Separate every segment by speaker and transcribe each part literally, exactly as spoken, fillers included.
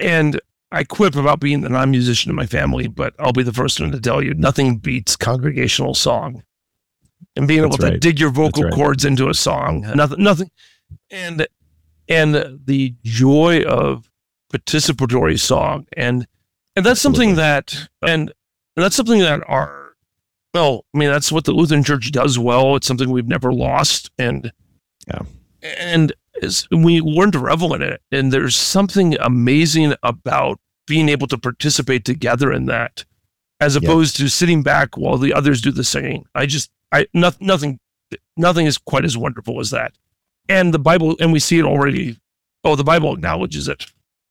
Speaker 1: And I quip about being the non-musician in my family, but I'll be the first one to tell you, nothing beats congregational song and being
Speaker 2: That's
Speaker 1: able
Speaker 2: right.
Speaker 1: to dig your vocal
Speaker 2: right.
Speaker 1: cords into a song. Nothing, nothing. And, and the joy of participatory song. And, and that's
Speaker 2: Absolutely.
Speaker 1: something that, and that's something that our, well, I mean, that's what the Lutheran Church does well. It's something we've never lost. And,
Speaker 2: yeah.
Speaker 1: and is, we learn to revel in it. And there's something amazing about being able to participate together in that, as opposed yep. to sitting back while the others do the singing. I just, I, no, nothing, nothing is quite as wonderful as that. And the Bible, and we see it already. Oh, the Bible acknowledges it.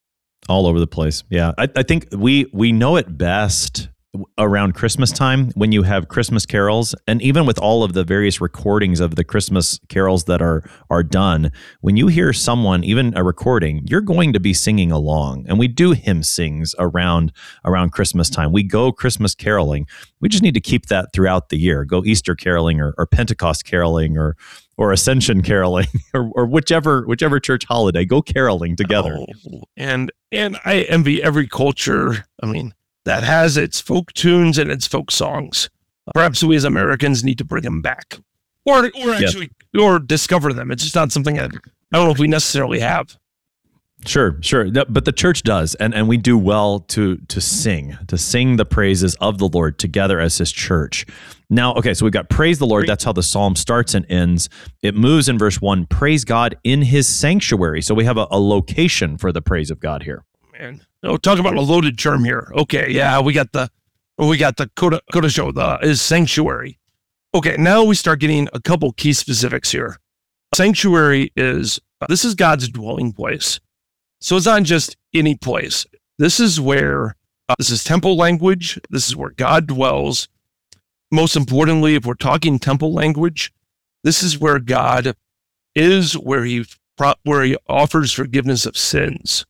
Speaker 2: All over the place. Yeah. I, I think we, we know it best around Christmas time when you have Christmas carols, and even with all of the various recordings of the Christmas carols that are are done, when you hear someone, even a recording, you're going to be singing along. And we do hymn sings around around Christmas time. We go Christmas caroling. We just need to keep that throughout the year. Go Easter caroling or, or Pentecost caroling or or Ascension caroling or, or whichever whichever church holiday. Go caroling together.
Speaker 1: Oh, and and I envy every culture. I mean, that has its folk tunes and its folk songs. Perhaps we as Americans need to bring them back, or or actually, yeah. or discover them. It's just not something that I don't know if we necessarily have.
Speaker 2: Sure, sure, but the church does, and and we do well to to sing, to sing the praises of the Lord together as His church. Now, okay, so we've got praise the Lord. That's how the psalm starts and ends. It moves in verse one. Praise God in His sanctuary. So we have a, a location for the praise of God here.
Speaker 1: Man. No, talk about a loaded term here. Okay, yeah, we got the we got the Koda, Koda show, the is sanctuary. Okay, now we start getting a couple key specifics here. Sanctuary is this is God's dwelling place. So it's not just any place. This is where uh, this is temple language. This is where God dwells. Most importantly, if we're talking temple language, this is where God is, where he where he offers forgiveness of sins.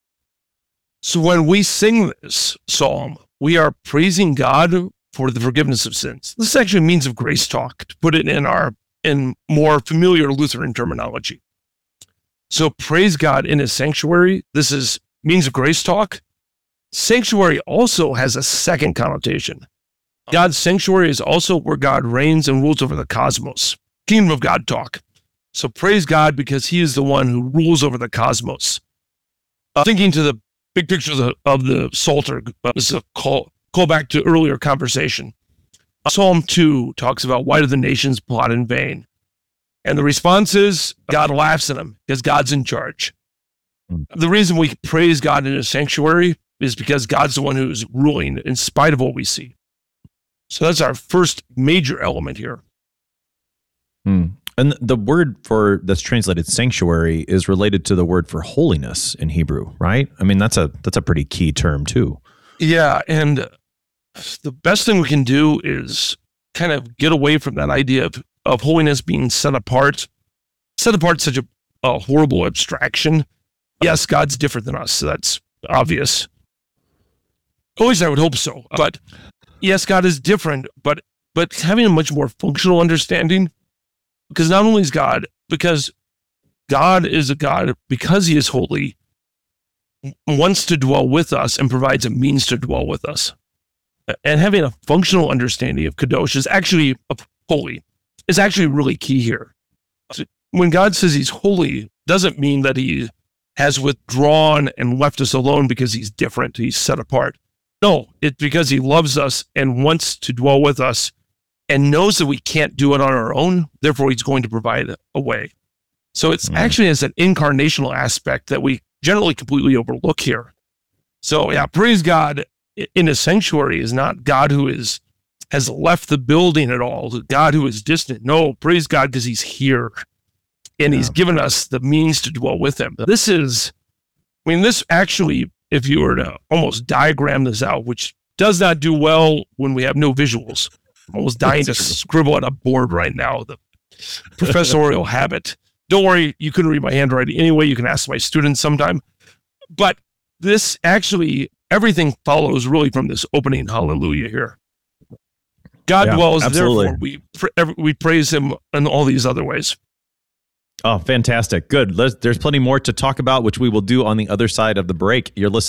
Speaker 1: So when we sing this psalm, we are praising God for the forgiveness of sins. This is actually means of grace talk, to put it in our in more familiar Lutheran terminology. So praise God in His sanctuary. This is means of grace talk. Sanctuary also has a second connotation. God's sanctuary is also where God reigns and rules over the cosmos. Kingdom of God talk. So praise God because He is the one who rules over the cosmos. Uh, thinking to the big picture of the, of the Psalter, uh, this is a call, call back to earlier conversation. Psalm two talks about why do the nations plot in vain? And the response is God laughs at them because God's in charge. The reason we praise God in His sanctuary is because God's the one who's ruling in spite of what we see. So that's our first major element here.
Speaker 2: Hmm. And the word for that's translated sanctuary is related to the word for holiness in Hebrew, right? I mean, that's a that's a pretty key term too.
Speaker 1: Yeah, and the best thing we can do is kind of get away from that idea of, of holiness being set apart. Set apart is such a, a horrible abstraction. Yes, God's different than us, so that's obvious. At least I would hope so. But yes, God is different, but but having a much more functional understanding. Because not only is God, because God is a God, because He is holy, wants to dwell with us and provides a means to dwell with us. And having a functional understanding of Kadosh is actually of holy, is actually really key here. So when God says He's holy, doesn't mean that He has withdrawn and left us alone because He's different, He's set apart. No, it's because He loves us and wants to dwell with us and knows that we can't do it on our own, therefore He's going to provide a way. So it's mm. actually as an incarnational aspect that we generally completely overlook here. So yeah, praise God in His sanctuary is not God who is has left the building at all, God who is distant. No, praise God because He's here and yeah. He's given us the means to dwell with Him. This is, I mean, this actually, if you were to almost diagram this out, which does not do well when we have no visuals, almost dying to scribble on a board right now, the professorial habit. Don't worry, you couldn't read my handwriting anyway. You can ask my students sometime. But this actually, everything follows really from this opening hallelujah here. God yeah, dwells, absolutely. Therefore we, we praise Him in all these other ways.
Speaker 2: Oh, fantastic. Good. There's plenty more to talk about, which we will do on the other side of the break. You're listening